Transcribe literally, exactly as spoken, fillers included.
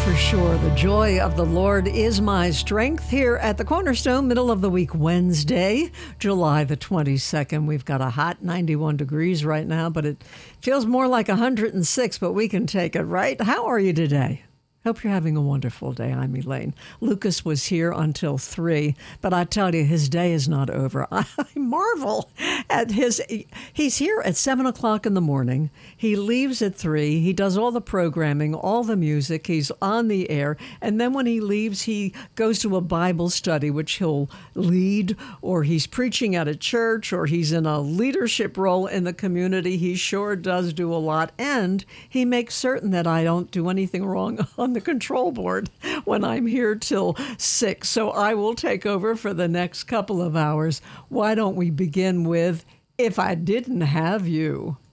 for sure. The joy of the Lord is my strength here at the Cornerstone, middle of the week, Wednesday, July the twenty-second. We've got a hot ninety-one degrees right now, but it feels more like one hundred six, but we can take it, right? How are you today? Hope you're having a wonderful day. I'm Elaine. Lucas was here until three, but I tell you, his day is not over. I marvel at his, he's here at seven o'clock in the morning. He leaves at three. He does all the programming, all the music. He's on the air. And then when he leaves, he goes to a Bible study, which he'll lead, or he's preaching at a church, or he's in a leadership role in the community. He sure does do a lot. And he makes certain that I don't do anything wrong on the control board when I'm here till six. So I will take over for the next couple of hours. Why don't we begin with If I Didn't Have You?